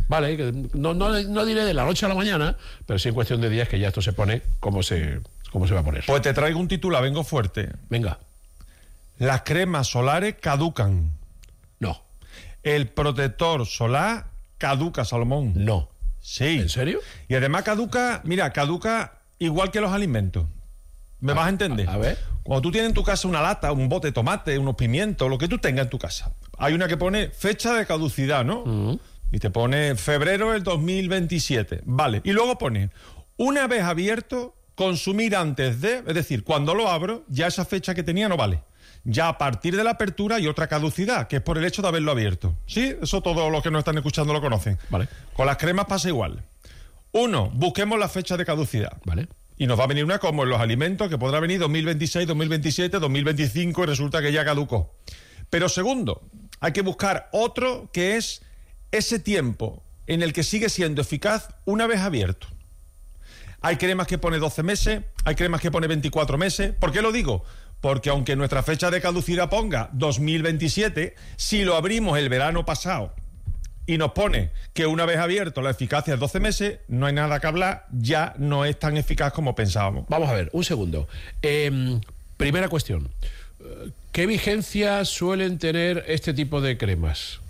Vale, que no diré de la noche a la mañana, pero sí en cuestión de días que ya esto se pone como se va a poner. Pues te traigo un titular, vengo fuerte. Venga. Las cremas solares caducan. No. El protector solar caduca, Salomón. No. Sí. ¿En serio? Y además caduca igual que los alimentos. ¿Me vas a entender? A ver. Cuando tú tienes en tu casa una lata, un bote de tomate, unos pimientos, lo que tú tengas en tu casa, hay una que pone fecha de caducidad, ¿no? Y te pone febrero del 2027. Vale. Y luego pone, una vez abierto, consumir antes de... Es decir, cuando lo abro, ya esa fecha que tenía no vale. Ya a partir de la apertura hay otra caducidad, que es por el hecho de haberlo abierto. ¿Sí? Eso todos los que nos están escuchando lo conocen. Vale. Con las cremas pasa igual. 1, busquemos la fecha de caducidad. Vale. Y nos va a venir una como en los alimentos, que podrá venir 2026, 2027, 2025 y resulta que ya caducó. Pero segundo, hay que buscar otro que es ese tiempo en el que sigue siendo eficaz una vez abierto. Hay cremas que pone 12 meses, hay cremas que pone 24 meses. ¿Por qué lo digo? Porque aunque nuestra fecha de caducidad ponga 2027, si lo abrimos el verano pasado y nos pone que una vez abierto la eficacia es 12 meses, no hay nada que hablar, ya no es tan eficaz como pensábamos. Vamos a ver, un segundo. Primera cuestión. ¿Qué vigencia suelen tener este tipo de cremas?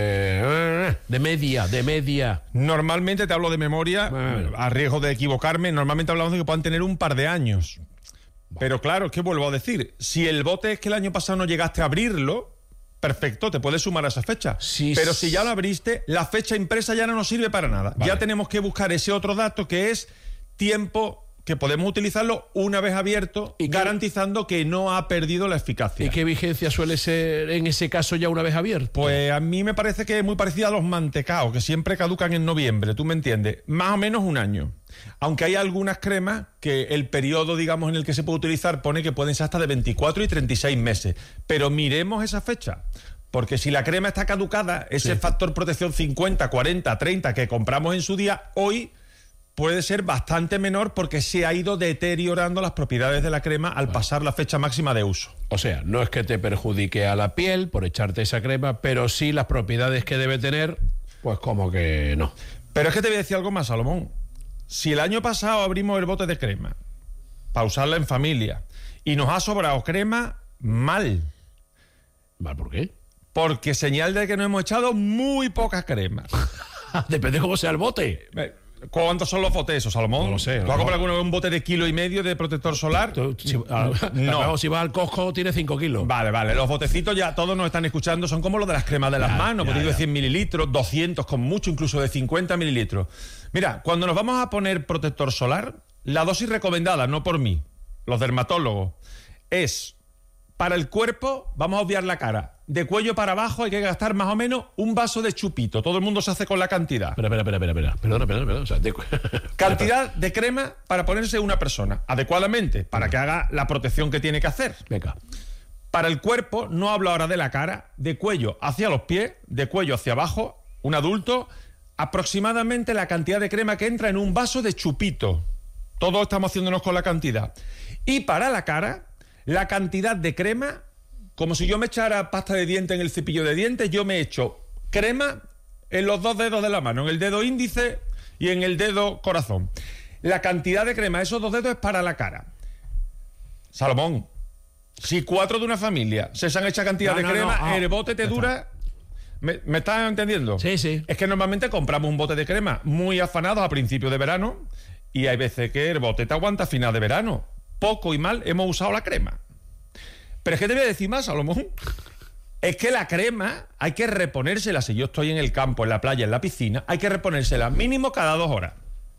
De media. Normalmente, te hablo de memoria, a riesgo de equivocarme, normalmente hablamos de que puedan tener un par de años. Pero claro, es que vuelvo a decir, si el bote es que el año pasado no llegaste a abrirlo, perfecto, te puedes sumar a esa fecha. Sí, pero si ya lo abriste, la fecha impresa ya no nos sirve para nada. Vale. Ya tenemos que buscar ese otro dato que es tiempo que podemos utilizarlo una vez abierto, y garantizando que no ha perdido la eficacia. ¿Y qué vigencia suele ser en ese caso ya una vez abierto? Pues a mí me parece que es muy parecida a los mantecaos, que siempre caducan en noviembre, ¿tú me entiendes? Más o menos un año. Aunque hay algunas cremas que el periodo, digamos, en el que se puede utilizar pone que pueden ser hasta de 24 y 36 meses. Pero miremos esa fecha. Porque si la crema está caducada, ese factor protección 50, 40, 30 que compramos en su día, hoy puede ser bastante menor porque se ha ido deteriorando las propiedades de la crema al pasar la fecha máxima de uso. O sea, no es que te perjudique a la piel por echarte esa crema, pero sí las propiedades que debe tener, pues como que no. Pero es que te voy a decir algo más, Salomón. Si el año pasado abrimos el bote de crema para usarla en familia y nos ha sobrado crema, mal. ¿Mal por qué? Porque señal de que nos hemos echado muy poca crema. Depende de cómo sea el bote. ¿Cuántos son los botes esos, Salomón? No lo sé. ¿Tú has comprado alguna vez un bote de 1,5 kilos de protector solar? No. Si vas al Costco tiene 5 kilos. Vale. Los botecitos ya todos nos están escuchando. Son como los de las cremas de las manos. Botellos de 100 mililitros, 200 con mucho, incluso de 50 mililitros. Mira, cuando nos vamos a poner protector solar, la dosis recomendada, no por mí, los dermatólogos, es para el cuerpo, vamos a obviar la cara, de cuello para abajo hay que gastar más o menos un vaso de chupito. Todo el mundo se hace con la cantidad. Espera. Perdona. O sea, cantidad de crema para ponerse una persona, adecuadamente, para que haga la protección que tiene que hacer. Venga. Para el cuerpo, no hablo ahora de la cara, de cuello hacia los pies, de cuello hacia abajo, un adulto, aproximadamente la cantidad de crema que entra en un vaso de chupito. Todos estamos haciéndonos con la cantidad. Y para la cara, la cantidad de crema, como si yo me echara pasta de dientes en el cepillo de dientes, yo me echo crema en los 2 dedos de la mano, en el dedo índice y en el dedo corazón. La cantidad de crema, esos 2 dedos, es para la cara. Salomón, si 4 de una familia se han hecho cantidad de crema, el bote te dura... ¿Me estás entendiendo? Sí. Es que normalmente compramos un bote de crema muy afanados a principios de verano y hay veces que el bote te aguanta a final de verano. Poco y mal hemos usado la crema. Pero es que te voy a decir más, Salomón. Es que la crema hay que reponérsela. Si yo estoy en el campo, en la playa, en la piscina, hay que reponérsela mínimo cada 2 horas.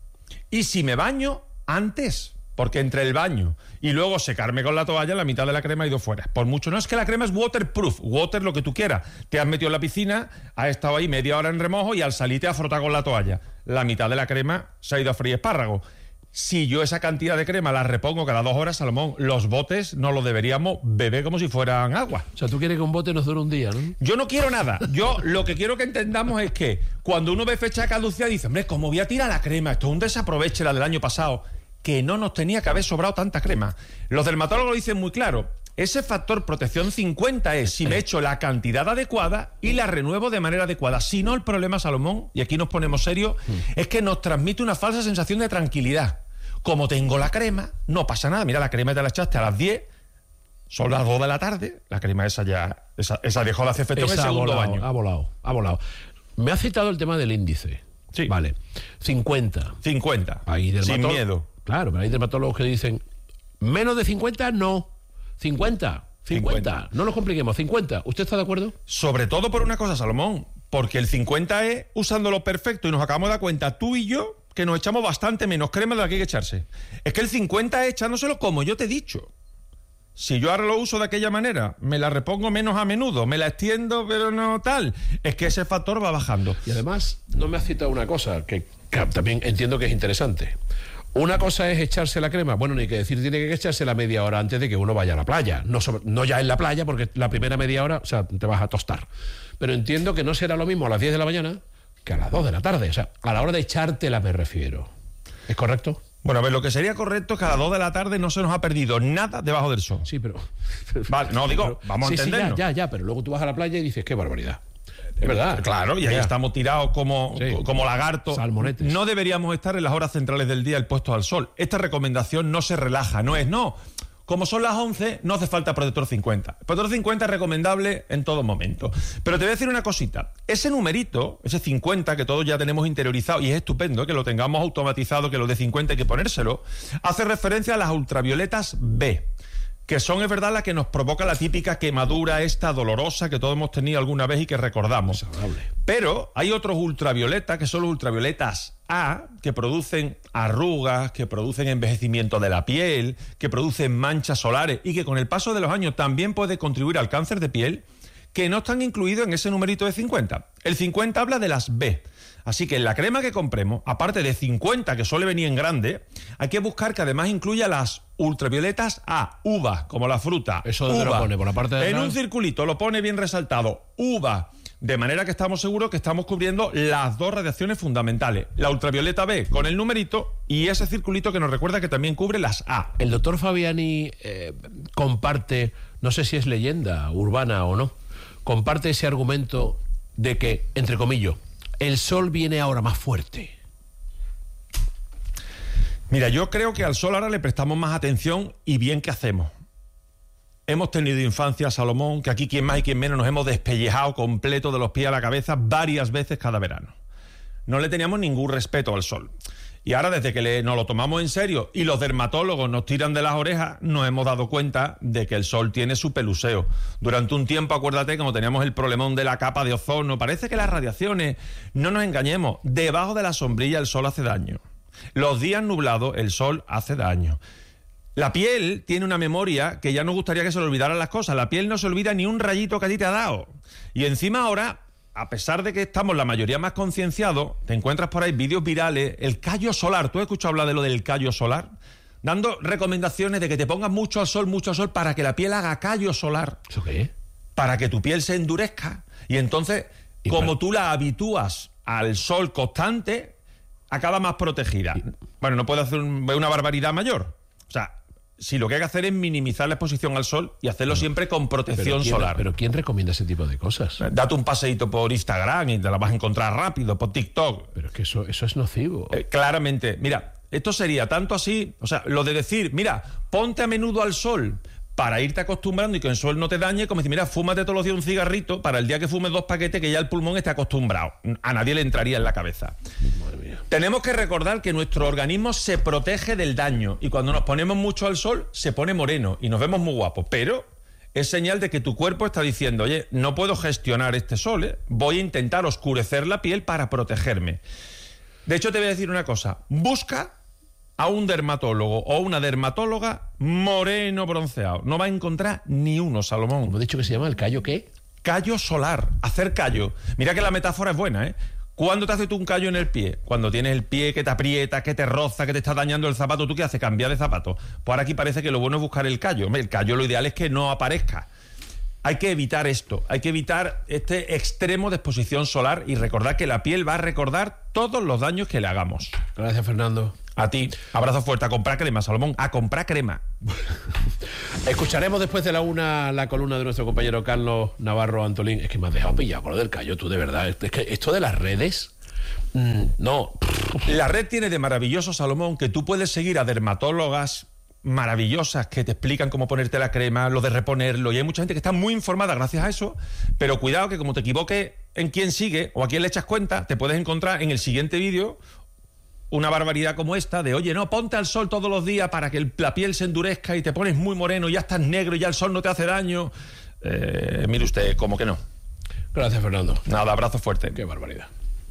Y si me baño, antes. Porque entre el baño y luego secarme con la toalla, la mitad de la crema ha ido fuera. Por mucho no es que la crema es waterproof, water lo que tú quieras. Te has metido en la piscina, has estado ahí media hora en remojo y al salir te has frotado con la toalla. La mitad de la crema se ha ido a freír espárragos. Si yo esa cantidad de crema la repongo cada 2 horas, Salomón, los botes no los deberíamos beber como si fueran agua. O sea, tú quieres que un bote nos dure un día, ¿no? Yo no quiero nada. Yo lo que quiero que entendamos es que cuando uno ve fecha de caducidad dice, hombre, ¿cómo voy a tirar la crema? Esto es un desaproveche la del año pasado. Que no nos tenía que haber sobrado tanta crema. Los dermatólogos lo dicen muy claro. Ese factor protección 50 es si me echo la cantidad adecuada y la renuevo de manera adecuada. Si no, el problema, Salomón, y aquí nos ponemos serios, es que nos transmite una falsa sensación de tranquilidad. Como tengo la crema, no pasa nada. Mira, la crema te la echaste a las 10, son las 2 de la tarde, la crema esa ya, esa dejó de hacer efecto en el segundo baño. Ha volado. Me ha citado el tema del índice. Sí. Vale. 50. Sin miedo. Claro, pero hay dermatólogos que dicen, menos de 50, no. 50. No nos compliquemos, 50. ¿Usted está de acuerdo? Sobre todo por una cosa, Salomón, porque el 50 es usándolo perfecto y nos acabamos de dar cuenta, tú y yo, que nos echamos bastante menos crema de la que hay que echarse. Es que el 50 es echándoselo como yo te he dicho. Si yo ahora lo uso de aquella manera, me la repongo menos a menudo, me la extiendo, pero no tal, es que ese factor va bajando. Y además, no me has citado una cosa que también entiendo que es interesante. Una cosa es echarse la crema, bueno, ni que decir, tiene que echarse la media hora antes de que uno vaya a la playa. No ya en la playa, porque la primera media hora, o sea, te vas a tostar. Pero entiendo que no será lo mismo a las 10 de la mañana que a las 2 de la tarde. O sea, a la hora de echártela me refiero. ¿Es correcto? Bueno, a ver, lo que sería correcto es que a las 2 de la tarde no se nos ha perdido nada debajo del sol. Sí, pero... Vale, no, digo, vamos a entendernos. Sí, ya, pero luego tú vas a la playa y dices, qué barbaridad. Es verdad. Claro, y ahí estamos tirados como lagartos. Salmonetes. No deberíamos estar en las horas centrales del día expuestos al sol. Esta recomendación no se relaja, como son las 11, no hace falta protector 50. El protector 50 es recomendable en todo momento. Pero te voy a decir una cosita. Ese numerito, ese 50, que todos ya tenemos interiorizado, y es estupendo que lo tengamos automatizado, que lo de 50 hay que ponérselo, hace referencia a las ultravioletas B, que son, es verdad, las que nos provoca la típica quemadura esta dolorosa que todos hemos tenido alguna vez y que recordamos. Desagradable. Pero hay otros ultravioletas, que son los ultravioletas A, que producen arrugas, que producen envejecimiento de la piel, que producen manchas solares y que con el paso de los años también puede contribuir al cáncer de piel, que no están incluidos en ese numerito de 50. El 50 habla de las B. Así que en la crema que compremos, aparte de 50 que suele venir en grande, hay que buscar que además incluya las ultravioletas A, uva, como la fruta. Eso donde lo pone, por la parte de en atrás. un circulito lo pone bien resaltado, uva, de manera que estamos seguros que estamos cubriendo las dos radiaciones fundamentales, la ultravioleta B con el numerito y ese circulito que nos recuerda que también cubre las A. El doctor Fabiani comparte, no sé si es leyenda urbana o no, comparte ese argumento de que, entre comillas, el sol viene ahora más fuerte. Mira, yo creo que al sol ahora le prestamos más atención y bien que hacemos. Hemos tenido infancia, Salomón, que aquí quien más y quien menos nos hemos despellejado completo de los pies a la cabeza varias veces cada verano. No le teníamos ningún respeto al sol. Y ahora, desde que nos lo tomamos en serio y los dermatólogos nos tiran de las orejas, nos hemos dado cuenta de que el sol tiene su peluseo. Durante un tiempo, acuérdate, como teníamos el problemón de la capa de ozono, parece que las radiaciones, no nos engañemos, debajo de la sombrilla el sol hace daño. Los días nublados, el sol hace daño. La piel tiene una memoria que ya nos gustaría que se le olvidaran las cosas. La piel no se olvida ni un rayito que a ti te ha dado. Y encima ahora, a pesar de que estamos la mayoría más concienciados, te encuentras por ahí vídeos virales, el callo solar. ¿Tú has escuchado hablar de lo del callo solar? Dando recomendaciones de que te pongas mucho al sol, para que la piel haga callo solar. ¿Eso qué es? Para que tu piel se endurezca. Y entonces, como tú la habitúas al sol constante, acaba más protegida. Bueno, no puede hacer una barbaridad mayor. O sea, si lo que hay que hacer es minimizar la exposición al sol y hacerlo siempre con protección solar. ¿Pero quién recomienda ese tipo de cosas? Date un paseíto por Instagram y te la vas a encontrar rápido, por TikTok. Pero es que eso es nocivo. Claramente. Mira, esto sería tanto así, o sea, lo de decir, mira, ponte a menudo al sol para irte acostumbrando y que el sol no te dañe, como decir, mira, fúmate todos los días un cigarrito para el día que fumes 2 paquetes que ya el pulmón esté acostumbrado. A nadie le entraría en la cabeza. Madre mía. Tenemos que recordar que nuestro organismo se protege del daño y cuando nos ponemos mucho al sol se pone moreno y nos vemos muy guapos, pero es señal de que tu cuerpo está diciendo, oye, no puedo gestionar este sol, voy a intentar oscurecer la piel para protegerme. De hecho, te voy a decir una cosa, busca a un dermatólogo o una dermatóloga moreno bronceado. No va a encontrar ni uno, Salomón. ¿Cómo he dicho que se llama? ¿El callo qué? Callo solar, hacer callo. Mira que la metáfora es buena, ¿eh? ¿Cuándo te haces tú un callo en el pie? Cuando tienes el pie que te aprieta, que te roza, que te está dañando el zapato, ¿tú qué haces? Cambiar de zapato. Pues ahora aquí parece que lo bueno es buscar el callo. El callo lo ideal es que no aparezca. Hay que evitar esto, hay que evitar este extremo de exposición solar y recordar que la piel va a recordar todos los daños que le hagamos. Gracias, Fernando. A ti, abrazo fuerte, a comprar crema, Salomón, a comprar crema. Escucharemos después de la 1 la columna de nuestro compañero Carlos Navarro Antolín. Es que me has dejado pillado con lo del callo, tú, de verdad. Es que esto de las redes... no. La red tiene de maravilloso, Salomón, que tú puedes seguir a dermatólogas maravillosas que te explican cómo ponerte la crema, lo de reponerlo, y hay mucha gente que está muy informada gracias a eso, pero cuidado que como te equivoques en quién sigue o a quién le echas cuenta, te puedes encontrar en el siguiente vídeo una barbaridad como esta de, oye, no, ponte al sol todos los días para que la piel se endurezca y te pones muy moreno, ya estás negro y ya el sol no te hace daño. Mire usted, como que no. Gracias, Fernando. Nada, abrazo fuerte. Qué barbaridad.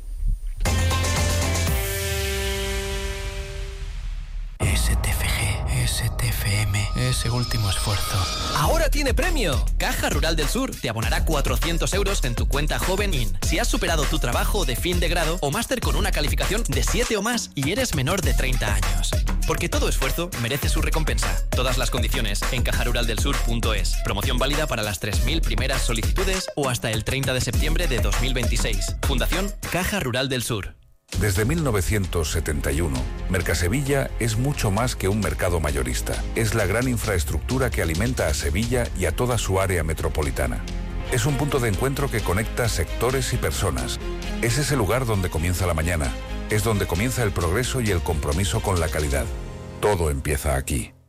STFG, STFM, ese último esfuerzo. ¡Ahora tiene premio! Caja Rural del Sur te abonará 400 euros en tu cuenta Joven In si has superado tu trabajo de fin de grado o máster con una calificación de 7 o más y eres menor de 30 años. Porque todo esfuerzo merece su recompensa. Todas las condiciones en cajaruraldelsur.es. Promoción válida para las 3.000 primeras solicitudes o hasta el 30 de septiembre de 2026. Fundación Caja Rural del Sur. Desde 1971, Mercasevilla es mucho más que un mercado mayorista. Es la gran infraestructura que alimenta a Sevilla y a toda su área metropolitana. Es un punto de encuentro que conecta sectores y personas. Es ese lugar donde comienza la mañana. Es donde comienza el progreso y el compromiso con la calidad. Todo empieza aquí.